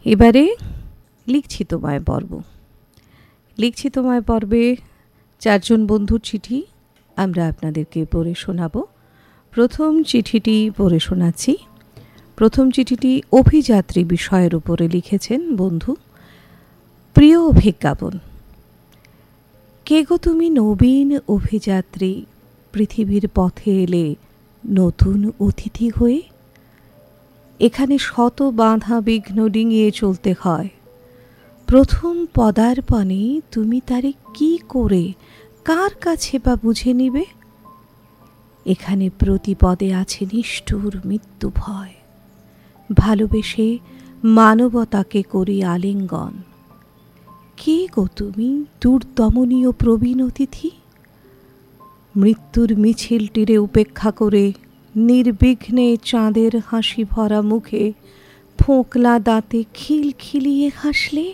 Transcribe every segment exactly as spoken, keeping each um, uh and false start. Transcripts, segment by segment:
এবারে লিখছি তোমায় পর্ব লিখছি তোমায় পর্বে চারজন বন্ধুর চিঠি আমরা আপনাদেরকে পড়ে শোনাব। প্রথম চিঠিটি পড়ে শোনাচ্ছি। প্রথম চিঠিটি অভিযাত্রী বিষয়ের উপরে লিখেছেন বন্ধু। প্রিয় অভিজ্ঞাপন, কে গো তুমি নবীন অভিযাত্রী, পৃথিবীর পথে এলে নতুন অতিথি হয়ে। এখানে শত বাধা বিঘ্ন ডিঙিয়ে চলতে হয়। প্রথম পদার্পণে তুমি তারে কি করে কার কাছে বা বুঝে নিবে। এখানে প্রতি পদে আছে নিষ্ঠুর মৃত্যু ভয়। ভালোবেসে মানবতাকে করি আলিঙ্গন। কে গো তুমি দুর্দমনীয় প্রবীণ অতিথি, মৃত্যুর মিছিলটিরে উপেক্ষা করে নির্বিঘ্নে চাঁদের হাসি ভরা মুখে ফোঁকলা দাঁতে খিলখিলিয়ে হাসলে।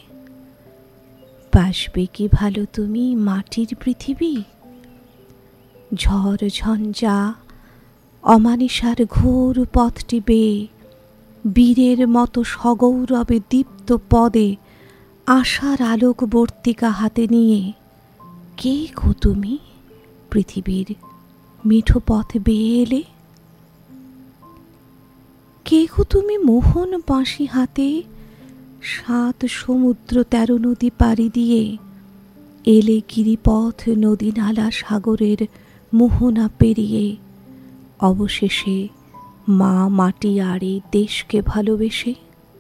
বাসবে কি ভালো তুমি মাটির পৃথিবী। ঝড় ঝঞ্ঝা অমানিসার ঘোর পথটি বেয়ে বীরের মতো সগৌরবে দীপ্ত পদে আশার আলোকবর্তিকা হাতে নিয়ে কে গো তুমি পৃথিবীর মিঠো পথ বেয়ে এলে। কে গো তুমি মোহন বাঁশি হাতে সাত সমুদ্র তেরো নদী পাড়ি দিয়ে এলে গিরিপথ নদী নালা সাগরের মোহনা পেরিয়ে অবশেষে মা মাটি আড়ে দেশকে ভালোবেসে।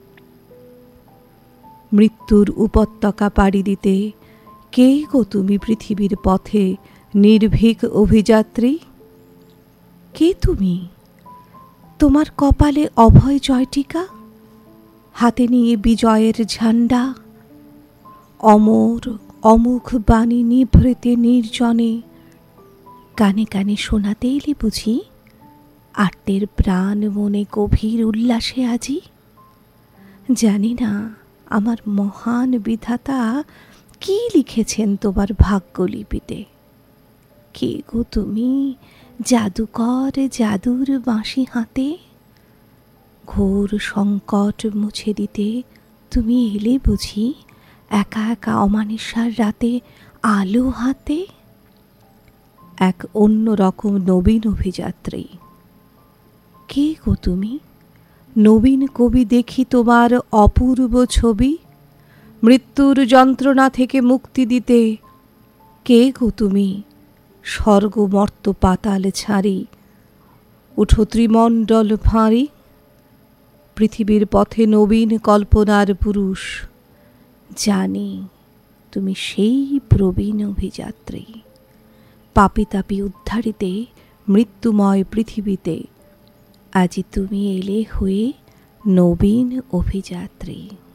মৃত্যুর উপত্যকা পাড়ি দিতে কে গো তুমি পৃথিবীর পথে নির্ভীক অভিযাত্রী। কে তুমি, তোমার কপালে অভয় জয়টিকা, হাতে নিয়ে বিজয়ের ঝান্ডা। অমর অমুখ বাণী নিভৃতে নির্জনে কানে কানে শোনাতে এলি বুঝি আত্মের প্রাণ মনে গভীর উল্লাসে আজি। জানি না আমার মহান বিধাতা কি লিখেছেন তোমার ভাগ্যলিপিতে। কে গো তুমি জাদুকর জাদুর বাঁশি হাতে, ঘোর সংকট মুছে দিতে তুমি এলে বুঝি একা একা অমানিসার রাতে আলো হাতে। এক অন্য রকম নবীন অভিযাত্রী, কে গো তুমি নবীন কবি দেখি তোমার অপূর্ব ছবি। মৃত্যুর যন্ত্রণা থেকে মুক্তি দিতে কে গো তুমি স্বর্গ মর্ত পাতাল ছাড়ি উঠো ত্রিমণ্ডল ফাঁড়ি। পৃথিবীর পথে নবীন কল্পনার পুরুষ, জানি তুমি সেই প্রবীণ অভিযাত্রী। পাপী তাপী উদ্ধারিতে মৃত্যুময় পৃথিবীতে আজি তুমি এলে হয়ে নবীন অভিযাত্রী।